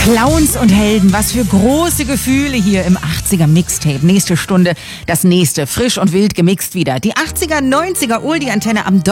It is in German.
Clowns und Helden, was für große Gefühle hier im 80er Mixtape. Nächste Stunde, das nächste, frisch und wild gemixt wieder. Die 80er, 90er Oldie-Antenne am